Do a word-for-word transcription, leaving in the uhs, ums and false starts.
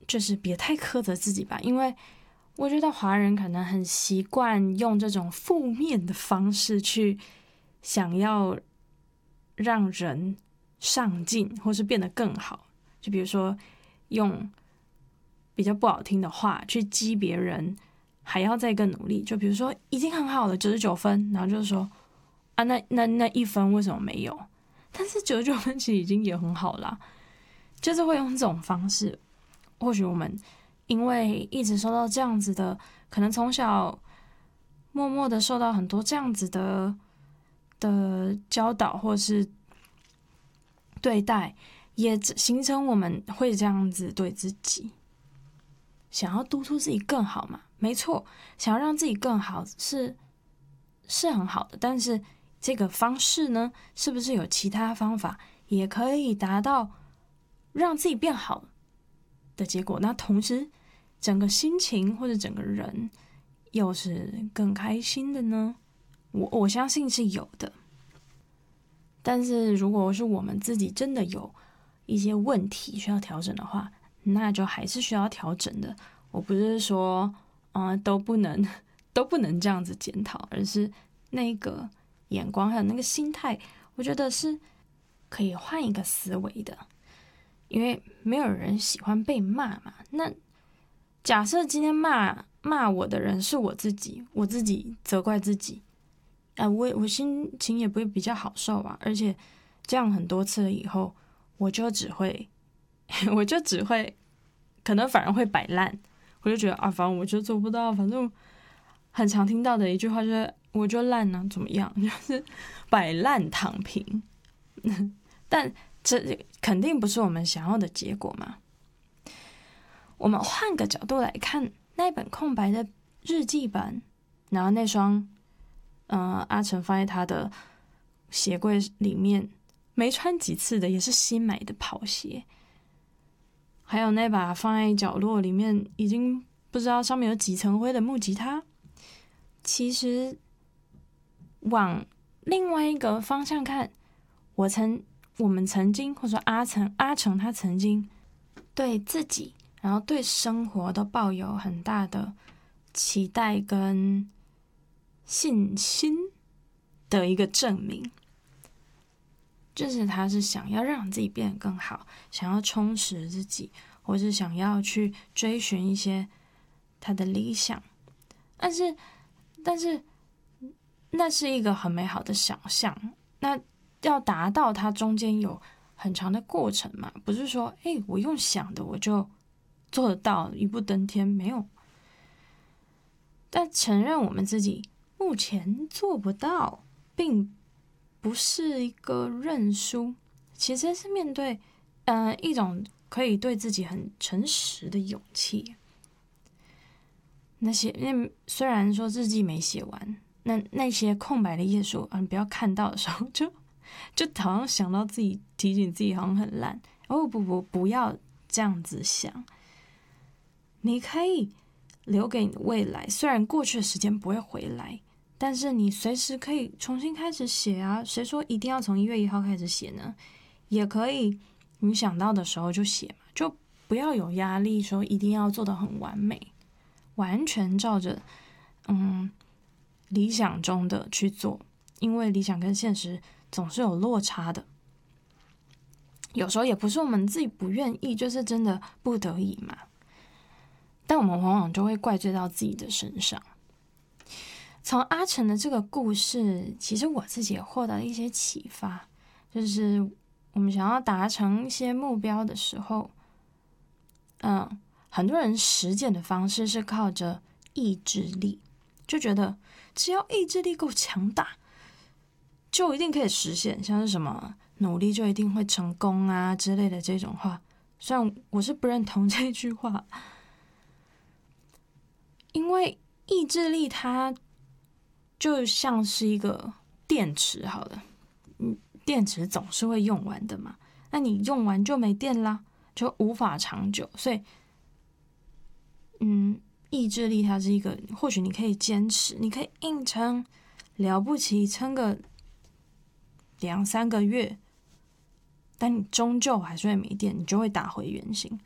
就是别太苛责自己吧，因为我觉得华人可能很习惯用这种负面的方式去想要让人上进或是变得更好，就比如说用比较不好听的话去激别人还要再更努力，就比如说已经很好了九十九分，然后就是说啊那那那一分为什么没有？但是九十九分其实已经也很好啦，就是会用这种方式。或许我们因为一直受到这样子的，可能从小默默的受到很多这样子的的教导或是对待，也形成我们会这样子对自己，想要督促自己更好嘛。没错，想要让自己更好是是很好的，但是这个方式呢，是不是有其他方法也可以达到让自己变好的结果？那同时整个心情或者整个人又是更开心的呢？我我相信是有的。但是如果是我们自己真的有一些问题需要调整的话，那就还是需要调整的。我不是说嗯、呃、都不能都不能这样子检讨，而是那个眼光还有那个心态，我觉得是可以换一个思维的。因为没有人喜欢被骂嘛，那假设今天骂骂我的人是我自己，我自己责怪自己，啊，我我心情也不会比较好受啊。而且这样很多次了以后，我就只会，我就只会，可能反而会摆烂。我就觉得啊，反正我就做不到，反正很常听到的一句话就是我就烂啊，怎么样？就是摆烂躺平。但这肯定不是我们想要的结果嘛。我们换个角度来看，那本空白的日记本，然后那双呃阿成放在他的鞋柜里面没穿几次的也是新买的跑鞋，还有那把放在角落里面已经不知道上面有几层灰的木吉他，其实往另外一个方向看，我曾我们曾经或者说阿成阿成他曾经对自己然后对生活都抱有很大的期待跟信心的一个证明，就是他是想要让自己变得更好，想要充实自己，或是想要去追寻一些他的理想。但是但是那是一个很美好的想象，那要达到它中间有很长的过程嘛，不是说哎，我用想的我就做得到，一步登天，没有。但承认我们自己目前做不到，并不是一个认输，其实是面对呃一种可以对自己很诚实的勇气。那些那虽然说日记没写完，那那些空白的页数，嗯，不要看到的时候就就好像想到自己提醒自己好像很烂。哦不不不要这样子想，你可以留给你的未来，虽然过去的时间不会回来，但是你随时可以重新开始写啊。谁说一定要从一月一号开始写呢？也可以你想到的时候就写嘛，就不要有压力说一定要做得很完美，完全照着嗯理想中的去做，因为理想跟现实总是有落差的。有时候也不是我们自己不愿意，就是真的不得已嘛。但我们往往就会怪罪到自己的身上。从阿成的这个故事，其实我自己也获得了一些启发，就是我们想要达成一些目标的时候，嗯，很多人实践的方式是靠着意志力，就觉得只要意志力够强大，就一定可以实现，像是什么努力就一定会成功啊之类的这种话。虽然我是不认同这句话，因为意志力它就像是一个电池，好了，嗯，电池总是会用完的嘛，那你用完就没电啦，就无法长久。所以，嗯，意志力它是一个，或许你可以坚持，你可以硬撑，了不起撑个两三个月，但你终究还是会没电，你就会打回原形。